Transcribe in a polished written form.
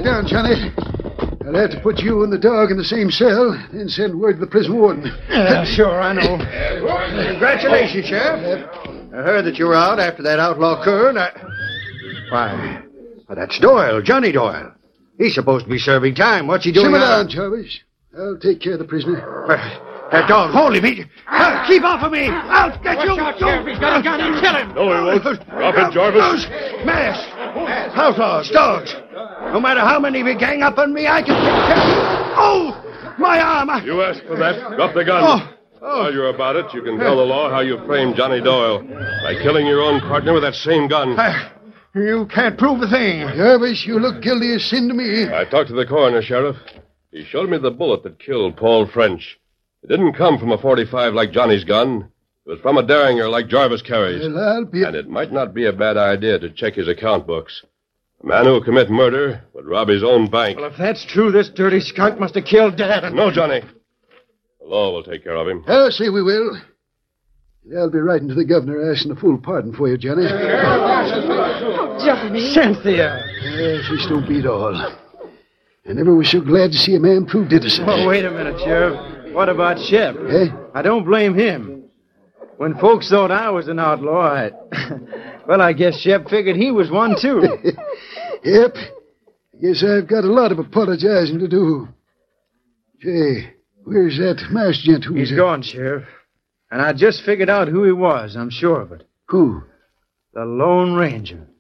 down, Johnny. I'll have to put you and the dog in the same cell, then send word to the prison warden. Yeah, sure, I know. Congratulations, Sheriff. I heard that you were out after that outlaw Kern. Why, that's Doyle, Johnny Doyle. He's supposed to be serving time. What's he doing Simmer now? down, Jarvis. I'll take care of the prisoner. That dog, hold him. Keep off of me. I'll get you. Sheriff, he's got a gun. He'll kill him. No, he won't. Drop it, Jarvis. Masked. Outlaws, dogs. No matter how many we gang up on me, I can take care of you. Oh, my arm. You asked for that. Drop the gun. While you're about it, you can tell the law how you framed Johnny Doyle by killing your own partner with that same gun. You can't prove a thing. Jarvis, you look guilty as sin to me. I talked to the coroner, Sheriff. He showed me the bullet that killed Paul French. It didn't come from a .45 like Johnny's gun. It was from a Derringer like Jarvis carries. Well, I'll be... And it might not be a bad idea to check his account books. A man who would commit murder would rob his own bank. Well, if that's true, this dirty skunk must have killed Dad. No, Johnny. The law will take care of him. I'll say we will. I'll be writing to the governor asking a full pardon for you, Johnny. Oh, Johnny. Cynthia. She don't beat all. I never was so glad to see a man proved innocent. Oh, wait a minute, Sheriff. What about Shep? Eh? I don't blame him. When folks thought I was an outlaw, well, I guess Shep figured he was one, too. Yep. Guess I've got a lot of apologizing to do. Say, where's that masked gent who was... He's gone, Sheriff. And I just figured out who he was, I'm sure of it. Who? The Lone Ranger.